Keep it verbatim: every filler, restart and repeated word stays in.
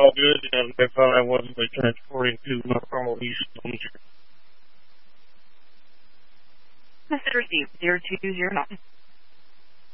all good, and they thought I wasn't really transporting to my normal use. Message received, zero two zero nine.